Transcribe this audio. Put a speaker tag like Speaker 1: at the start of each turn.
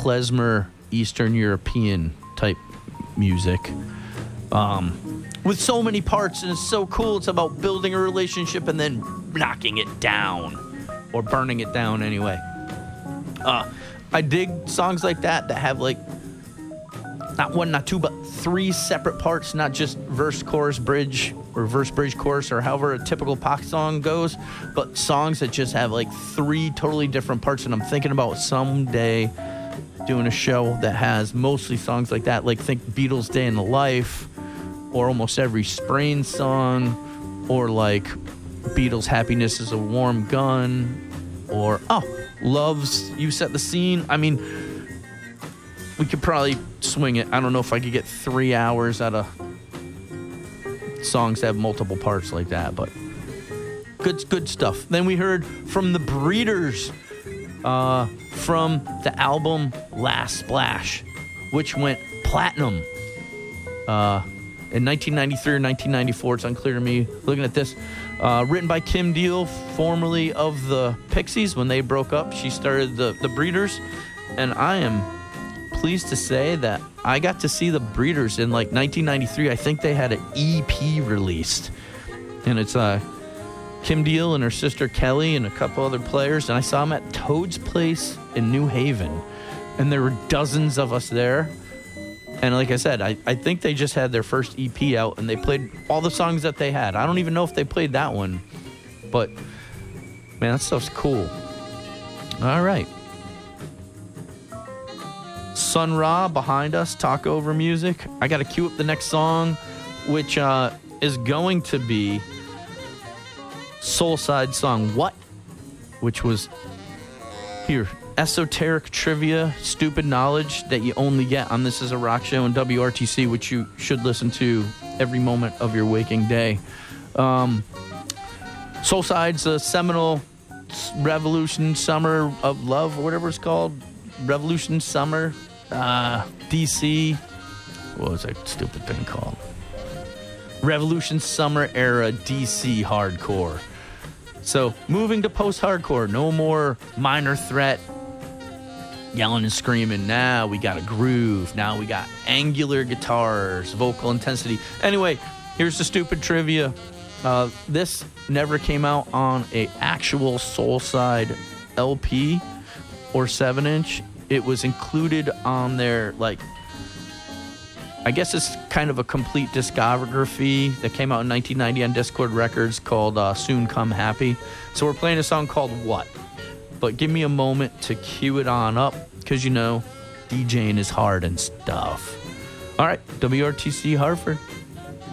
Speaker 1: klezmer, Eastern European type music. With so many parts, and it's so cool. It's about building a relationship and then knocking it down, or burning it down anyway. I dig songs like that have like not one, not two, but three separate parts, not just verse, chorus, bridge, or verse, bridge, chorus, or however a typical pop song goes, but songs that just have like three totally different parts. And I'm thinking about someday doing a show that has mostly songs like that, like think Beatles' Day in the Life, or Almost Every Sprain song, or like Beatles' Happiness is a Warm Gun, or Love's You Set the Scene. I mean, we could probably swing it. I don't know if I could get 3 hours out of songs that have multiple parts like that, but good stuff. Then we heard from the Breeders, from the album Last Splash, which went platinum in 1993 or 1994. It's unclear to me looking at this. Written by Kim Deal, formerly of the Pixies. When they broke up, she started the Breeders, and I am pleased to say that I got to see the Breeders in like 1993. I think they had an EP released, and it's Kim Deal and her sister Kelly and a couple other players, and I saw them at Toad's Place in New Haven, and there were dozens of us there. And like I said, I think they just had their first EP out, and they played all the songs that they had. I don't even know if they played that one, but man, that stuff's cool. All right. Sun Ra behind us, Talk Over Music. I got to cue up the next song, which is going to be Soulside song What, which was here. Esoteric trivia, stupid knowledge that you only get on This Is a Rock Show and WRTC, which you should listen to every moment of your waking day. Soulside's a seminal Revolution Summer of Love, or whatever it's called. Revolution Summer, DC. What was that stupid thing called? Revolution Summer era DC hardcore. So moving to post-hardcore, no more Minor Threat yelling and screaming. Now we got a groove. Now we got angular guitars, vocal intensity. Anyway, here's the stupid trivia. This never came out on a actual Soulside LP or 7-inch. It was included on their, like, I guess it's kind of a complete discography that came out in 1990 on Discord Records called Soon Come Happy. So we're playing a song called What? But give me a moment to cue it on up, because, you know, DJing is hard and stuff. All right, WRTC Hartford.